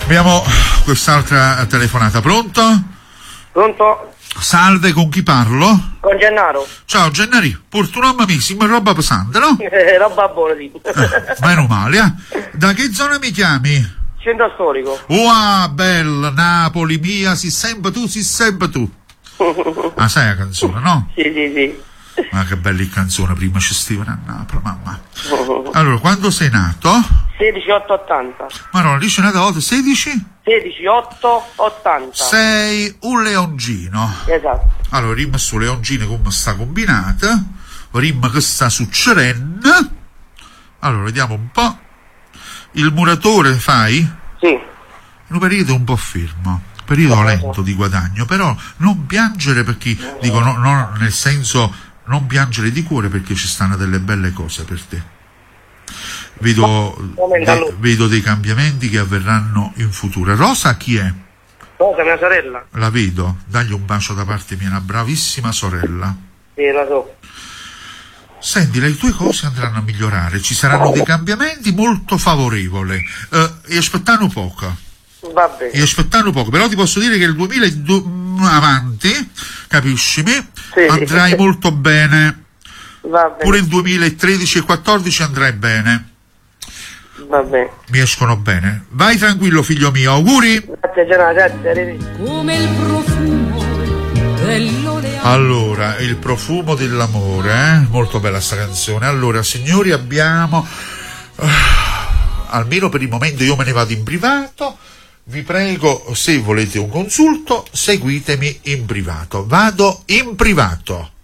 Abbiamo quest'altra telefonata. Pronto? Pronto? Salve, con chi parlo? Con Gennaro. Ciao Gennari, purtroppo mi roba pesante, no? Roba buona, sì. Meno male, Da che zona mi chiami? Centro storico. Bella, Napoli mia, si sempre tu. Ah, sai la canzone, no? Sì. Ma che bella canzone, prima ci stivano a Napoli, mamma. Allora, quando sei nato? 16-8-80. Ma no, dice una volta 16? 16-8-80. Sei un leoncino. Esatto. Allora, rima su leoncino come sta combinata, rima che sta succedendo. Allora, vediamo un po'. Il muratore fai? Sì. In un periodo un po' fermo, periodo lento di guadagno, però non piangere perché, dico, no, nel senso, non piangere di cuore perché ci stanno delle belle cose per te. Vedo dei cambiamenti che avverranno in futuro. Rosa chi è? Rosa, mia sorella. La vedo, dagli un bacio da parte mia, una bravissima sorella. Sì, la so. Senti, le tue cose andranno a migliorare, ci saranno dei cambiamenti molto favorevoli. E aspettano poco. Va bene. E aspettano poco, però ti posso dire che il 2002 avanti, capiscimi, sì, andrai molto bene. Va bene. Pure il 2013 e 2014 andrai bene. Va bene. Mi escono bene. Vai tranquillo, figlio mio, auguri. Grazie, grazie. Come il profumo dell'oleo. Allora, il profumo dell'amore, molto bella sta canzone. Allora, signori, abbiamo almeno per il momento io me ne vado in privato. Vi prego, se volete un consulto, seguitemi in privato. Vado in privato.